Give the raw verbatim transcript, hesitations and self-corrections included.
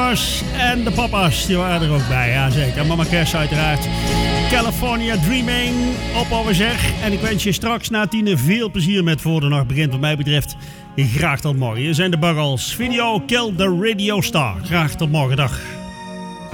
mama's en de papa's, die waren er ook bij. Jazeker, Mama Cass uiteraard. California Dreaming, op over zeg. En ik wens je straks na tienen veel plezier met Voor de Nacht Begint. Wat mij betreft, graag tot morgen. Hier zijn de Buggles. Video Kill the Radio Star. Graag tot morgen, dag.